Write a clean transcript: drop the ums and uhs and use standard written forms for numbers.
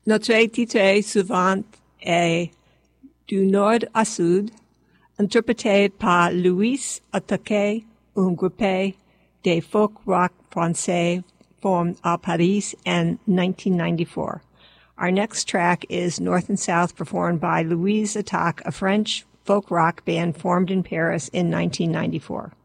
Notre titre suivant est Du Nord à Sud, interprété par Louis Attaquet, un groupe de folk rock français formed à Paris in 1994. Our next track is North and South, performed by Louise Attaque, a French folk rock band formed in Paris in 1994.